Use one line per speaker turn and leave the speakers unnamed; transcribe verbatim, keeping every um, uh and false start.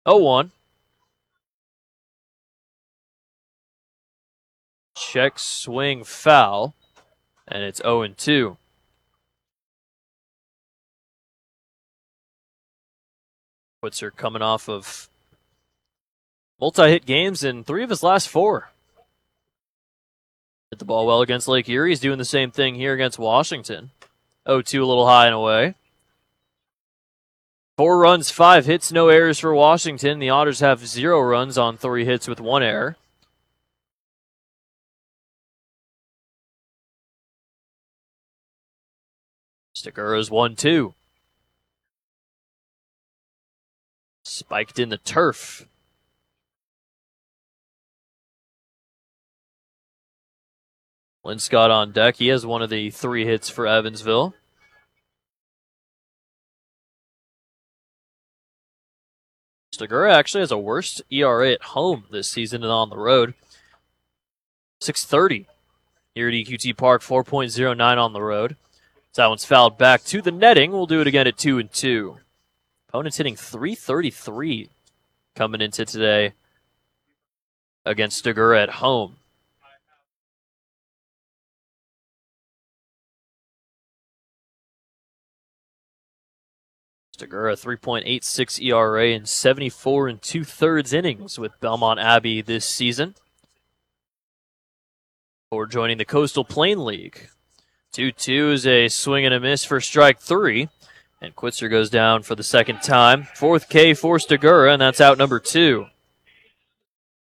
oh one. Check, swing, foul. And it's oh and two. Switzer coming off of multi-hit games in three of his last four. Hit the ball well against Lake Erie. He's doing the same thing here against Washington. oh two a little high and away. Four runs, five hits, no errors for Washington. The Otters have zero runs on three hits with one error. Stigura's one two. Spiked in the turf. Linscott on deck. He has one of the three hits for Evansville. Stigura actually has a worse E R A at home this season than on the road. six thirty here at E Q T Park, four point oh nine on the road. So that one's fouled back to the netting. We'll do it again at two and two. Opponent's hitting three thirty-three coming into today against Stigura at home. Stigura, three point eight six E R A in seventy-four and two-thirds innings with Belmont Abbey this season. Before joining the Coastal Plain League. two two is a swing and a miss for strike three. And Quitzer goes down for the second time. Fourth K for Stigura, and that's out number two.